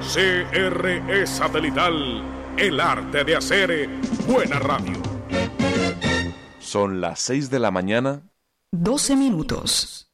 CRE Satelital, el arte de hacer buena radio. Son las 6 de la mañana. 12 minutos.